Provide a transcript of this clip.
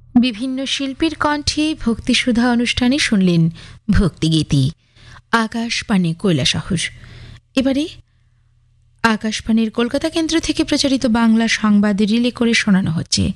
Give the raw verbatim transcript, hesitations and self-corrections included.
বিভিন্ন শিল্পীর কণ্ঠে ভক্তিসুধা অনুষ্ঠানে শুনলেন ভক্তিগীতি। আকাশবাণী কৈলাসহর। এবারে আকাশবাণীর কলকাতা কেন্দ্র থেকে প্রচারিত বাংলা সংবাদ রিলে করে শোনানো হচ্ছে।